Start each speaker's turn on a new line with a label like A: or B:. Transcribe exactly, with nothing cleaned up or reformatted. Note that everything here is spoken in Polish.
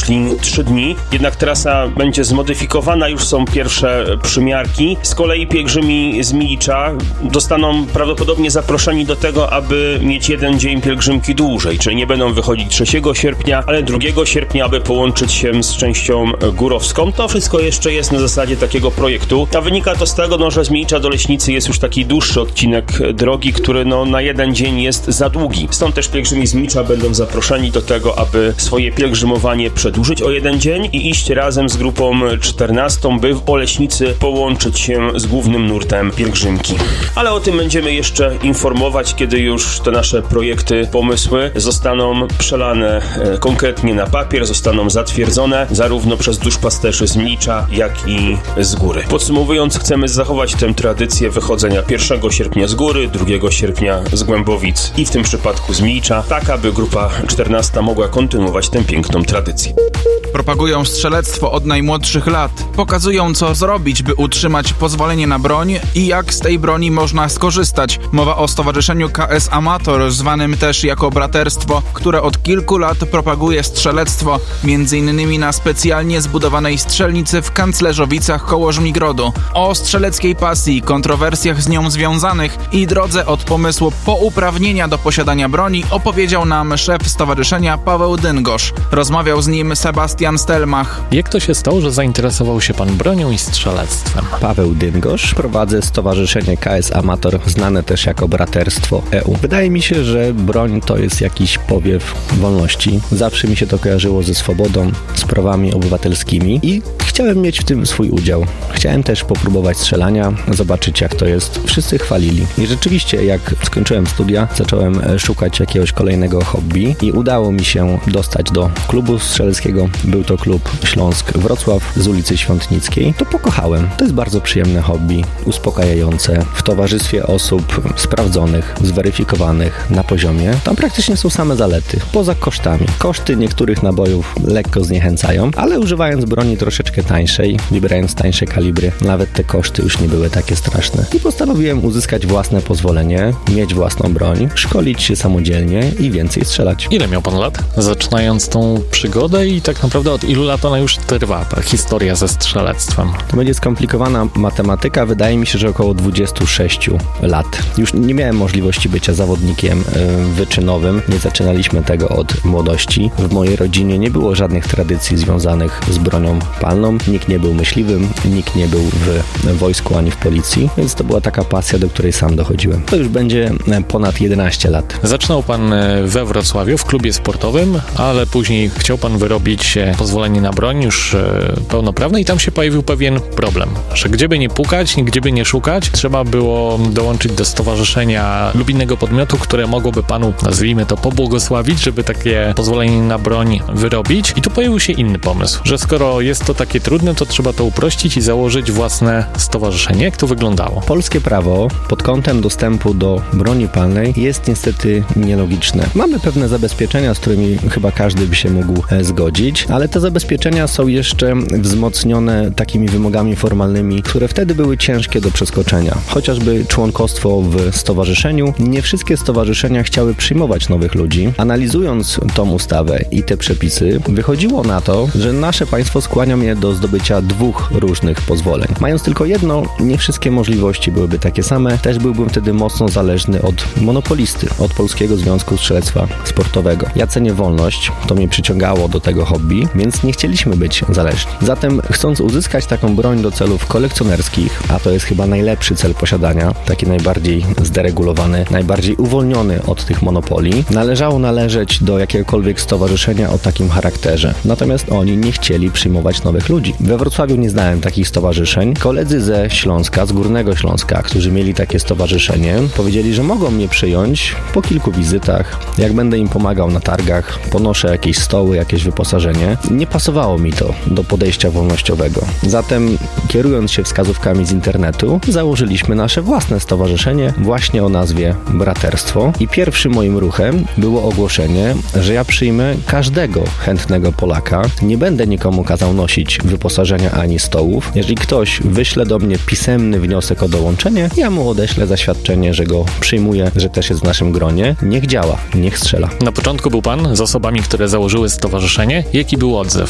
A: przeszli trzy dni. Jednak trasa będzie zmodyfikowana, już są pierwsze przymiarki. Z kolei pielgrzymi z Milicza dostaną prawdopodobnie zaproszeni do tego, aby mieć jeden dzień pielgrzymki dłużej, czyli nie będą wychodzić trzeciego sierpnia, ale drugiego sierpnia, aby połączyć się z częścią górowską. To wszystko jeszcze jest na zasadzie takiego projektu, a wynika to z tego, no, że z Milicza do Leśnicy jest już taki dłuższy odcinek drogi, który no, na jeden dzień jest za długi. Stąd też pielgrzymi z Milicza będą zaproszeni do tego, aby swoje pielgrzymowanie przedłużyć o jeden dzień i iść razem z grupą czternastą, by w Oleśnicy połączyć się z głównym nurtem pielgrzymki. Ale o tym będziemy jeszcze informować, kiedy już te nasze projekty, pomysły zostaną przelane e, konkretnie na papier, zostaną zatwierdzone zarówno przez duszpasterzy z Milicza, jak i z góry. Podsumowując, chcemy zachować tę tradycję wychodzenia pierwszego sierpnia z góry, drugiego sierpnia z Głębowic i w tym przypadku z Milicza, tak aby grupa czternasta mogła kontynuować tę piękną tradycję.
B: Propagują strzelectwo od najmłodszych lat. Pokazują, co zrobić, by utrzymać pozwolenie na broń i jak z tej broni można skorzystać. Mowa o stowarzyszeniu K S Amator, zwanym też jako Braterstwo, które od kilku lat propaguje strzelectwo, między innymi na specjalnie zbudowanej strzelnicy w Kanclerzowicach koło Żmigrodu. O strzeleckiej pasji, kontrowersjach z nią związanych i drodze od pomysłu po uprawnienia do posiadania broni opowiedział nam szef stowarzyszenia Paweł Dyngosz. Rozmawiał z nim Sebastian Stelmach.
C: Jak to się stało, że zainteresował się pan bronią i strzelectwem?
D: Paweł Dyngosz, prowadzę stowarzyszenie K S Amator, znane też jako Braterstwo E U. Wydaje mi się, że broń to jest jakiś powiew wolności. Zawsze mi się to kojarzyło ze swobodą, z prawami obywatelskimi i chciałem mieć w tym swój udział. Chciałem też popróbować strzelania, zobaczyć jak to jest. Wszyscy chwalili. I rzeczywiście, jak skończyłem studia, zacząłem szukać jakiegoś kolejnego hobby i udało mi się dostać do klubu strzeleckiego. Był to klub Śląsk Wrocław z ulicy Świątnickiej. To pokochałem. To jest bardzo przyjemne hobby, uspokajające, w towarzystwie osób sprawdzonych, zweryfikowanych na poziomie. Tam praktycznie są same zalety, poza kosztami. Koszty niektórych nabojów lekko zniechęcają, ale używając broni troszeczkę tańszej, wybierając tańsze kalibry, nawet te koszty już nie były takie straszne. I postanowiłem uzyskać własne pozwolenie, mieć własną broń, szkolić się samodzielnie i więcej strzelać.
C: Ile miał pan lat? Zaczynając tą przygodę i tak naprawdę od ilu lat ona już trwa, ta historia ze strzelectwem?
D: To będzie skomplikowana matematyka. Wydaje mi się, że około dwadzieścia sześć lat. Już nie miałem możliwości bycia zawodnikiem y, wyczynowym. Nie zaczynaliśmy tego od młodości. W mojej rodzinie nie było żadnych tradycji związanych z bronią palną. Nikt nie był myśliwym, nikt nie był w wojsku ani w policji, więc to była taka pasja, do której sam dochodziłem. To już będzie ponad jedenaście lat.
C: Zaczynał pan we Wrocławiu w klubie sportowym, ale później chciał pan wyrobić pozwolenie na broń już pełnoprawne i tam się pojawił pewien problem, że gdzie by nie pukać, gdzie by nie szukać, trzeba było dołączyć do stowarzyszenia lub innego podmiotu, które mogłoby panu, nazwijmy to, pobłogosławić, żeby takie pozwolenie na broń wyrobić. I tu pojawił się inny pomysł, że skoro jest to takie trudne, to trzeba to uprościć i założyć własne stowarzyszenie. Jak to wyglądało?
D: Polskie prawo pod kątem dostępu do broni palnej jest niestety nielogiczne. Mamy pewne zabezpieczenia, z którymi chyba każdy by się mógł zgodzić, ale te zabezpieczenia są jeszcze wzmocnione takimi wymogami formalnymi, które wtedy były ciężkie do przeskoczenia. Chociażby członkostwo w stowarzyszeniu. Nie wszystkie stowarzyszenia chciały przyjmować nowych ludzi. Analizując tą ustawę i te przepisy, wychodziło na to, że nasze państwo skłania mnie do zdobycia dwóch różnych pozwoleń. Mając tylko jedno, nie wszystkie możliwości byłyby takie same. Też byłbym wtedy mocno zależny od monopolisty, od Polskiego Związku Strzelectwa Sportowego. Ja cenię wolność, to mnie przyciągało do tego hobby, więc nie chcieliśmy być zależni. Zatem chcąc uzyskać taką broń do celów kolekcjonerskich, a to jest chyba najlepszy cel posiadania, taki najbardziej zderegulowany, najbardziej uwolniony od tych monopoli, należało należeć do jakiegokolwiek stowarzyszenia o takim charakterze. Natomiast oni nie chcieli przyjmować nowych ludzi. We Wrocławiu nie znałem takich stowarzyszeń. Koledzy ze Śląska, z Górnego Śląska, którzy mieli takie stowarzyszenie, powiedzieli, że mogą mnie przyjąć po kilku wizytach, jak będę im pomagał na targach, ponoszę jakieś stoły, jakieś wyposażenie. Nie pasowało mi to do podejścia wolnościowego. Zatem, kierując się wskazówkami z internetu, założyliśmy nasze własne stowarzyszenie właśnie o nazwie Braterstwo i pierwszym moim ruchem było ogłoszenie, że ja przyjmę każdego chętnego Polaka. Nie będę nikomu kazał nosić wyposażenia ani stołów. Jeżeli ktoś wyśle do mnie pisemny wniosek o dołączenie, ja mu odeślę zaświadczenie, że go przyjmuję, że też jest w naszym gronie. Niech działa, niech strzela.
C: Na początku był pan z osobami, które założyły stowarzyszenie. Jaki był odzew?